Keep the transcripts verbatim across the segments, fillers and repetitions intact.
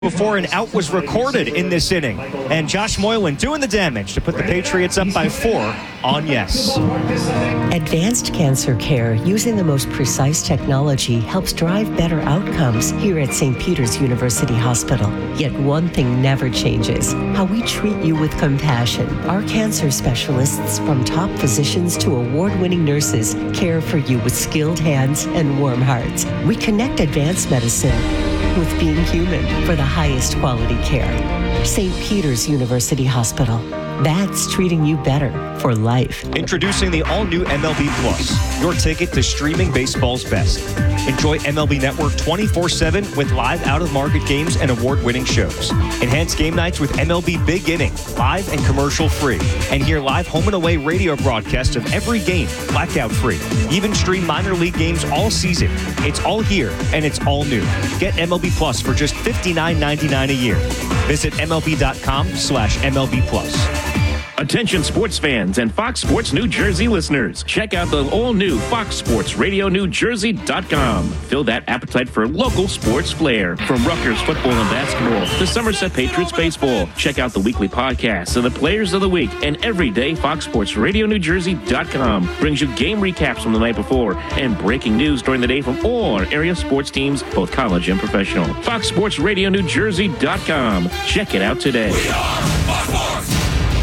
before an out was recorded in this inning. And Josh Moylan doing the damage to put the Patriots up by four on yes. Advanced cancer care using the most precise technology helps drive better outcomes here at Saint Peter's University Hospital. Yet one thing never changes, how we treat you with compassion. Our cancer specialists, from top physicians to award-winning nurses, care for you with skilled hands and warm hearts. We connect advanced medicine with being human for the highest quality care. Saint Peter's University Hospital. That's treating you better for life. Introducing the all-new M L B Plus, your ticket to streaming baseball's best. Enjoy M L B Network twenty-four seven with live out-of-market games and award-winning shows. Enhance game nights with M L B Big Inning, live and commercial-free. And hear live home and away radio broadcasts of every game, blackout-free. Even stream minor league games all season. It's all here, and it's all new. Get M L B Plus for just fifty-nine ninety-nine a year. Visit M L B dot com slash M L B Plus. Attention sports fans and Fox Sports New Jersey listeners. Check out the all-new Fox Sports Radio New Jersey dot com. Fill that appetite for local sports flair. From Rutgers football and basketball to Somerset Patriots baseball. Check out the weekly podcasts of the players of the week. And every day, Fox Sports Radio New Jersey dot com brings you game recaps from the night before and breaking news during the day from all our area sports teams, both college and professional. Fox Sports Radio New Jersey dot com. Check it out today. We are Fox Sports.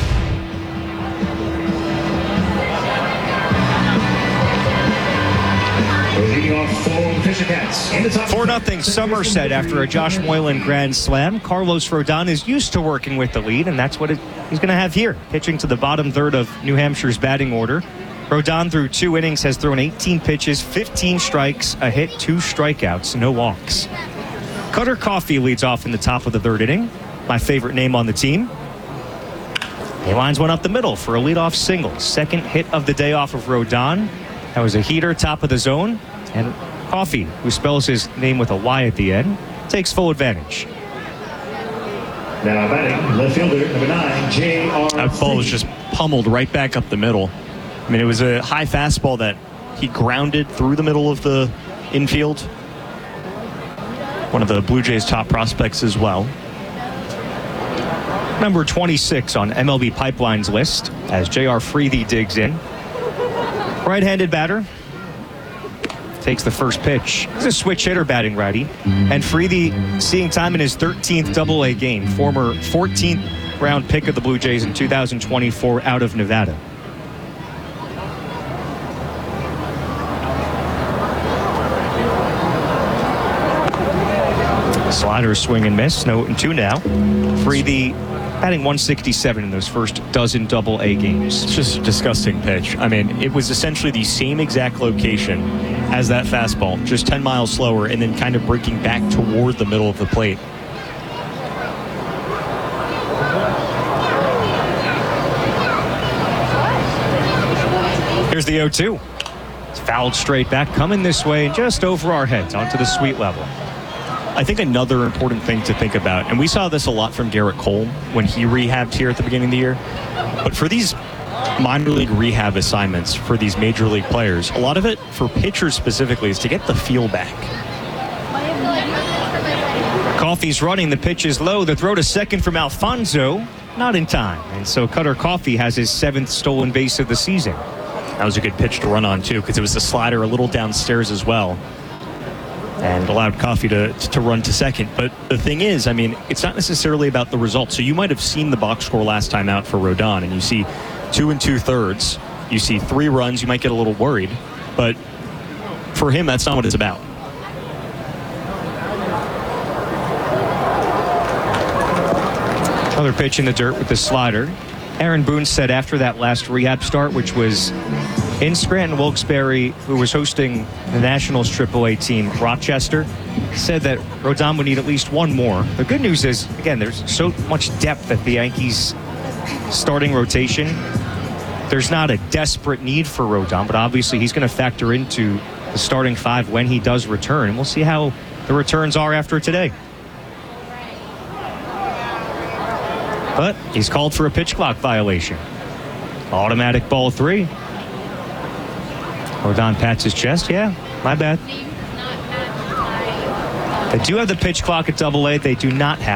four nothing Somerset after a Josh Moylan grand slam. Carlos Rodon is used to working with the lead, and that's what it, he's going to have here, pitching to the bottom third of New Hampshire's batting order. Rodon, through two innings, has thrown eighteen pitches, fifteen strikes, a hit, two strikeouts, no walks. Cutter Coffey leads off in the top of the third inning, my favorite name on the team. He lines one up the middle for a leadoff single. Second hit of the day off of Rodon. That was a heater, top of the zone. And Coffey, who spells his name with a Y at the end, takes full advantage. Now batting, left fielder, number nine, J R That ball was just pummeled right back up the middle. I mean, it was a high fastball that he grounded through the middle of the infield. One of the Blue Jays' top prospects as well. Number twenty-six on M L B Pipeline's list as J R Freedy digs in. Right-handed batter. Takes the first pitch. He's a switch hitter batting righty. And Freedy seeing time in his thirteenth double A game. Former fourteenth round pick of the Blue Jays in two thousand twenty-four out of Nevada. Slider swing and miss. No and two now. Freedy batting one sixty-seven in those first dozen double A games. It's just a disgusting pitch. I mean, it was essentially the same exact location as that fastball, just ten miles slower, and then kind of breaking back toward the middle of the plate. Here's the oh two. It's fouled straight back, coming this way, just over our heads, onto the sweet level. I think another important thing to think about, and we saw this a lot from Garrett Cole when he rehabbed here at the beginning of the year, but for these minor league rehab assignments for these major league players, a lot of it for pitchers specifically is to get the feel back. Coffey's running, the pitch is low, the throw to second from Alfonso, not in time, and so Cutter Coffey has his seventh stolen base of the season. That was a good pitch to run on too, because it was a slider a little downstairs as well, and allowed Coffey to, to run to second. But the thing is, I mean, it's not necessarily about the result. So you might have seen the box score last time out for Rodon, and you see two and two thirds, you see three runs, you might get a little worried. But for him, that's not what it's about. Another pitch in the dirt with the slider. Aaron Boone said after that last rehab start, which was in Scranton, Wilkes-Barre, who was hosting the Nationals triple A team, Rochester, said that Rodon would need at least one more. The good news is, again, there's so much depth at the Yankees' starting rotation. There's not a desperate need for Rodon, but obviously he's going to factor into the starting five when he does return. And we'll see how the returns are after today. But he's called for a pitch clock violation. Automatic ball three. Rodon pats his chest. Yeah, my bad. They do have the pitch clock at Double A. They do not have